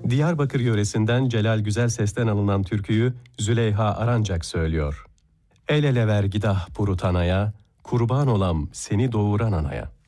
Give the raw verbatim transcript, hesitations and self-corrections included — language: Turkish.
Diyarbakır yöresinden Celal Güzelses'ten alınan türküyü Züleyha Arancak söylüyor. El ele ver gidah purutanaya, kurban olam seni doğuran anaya.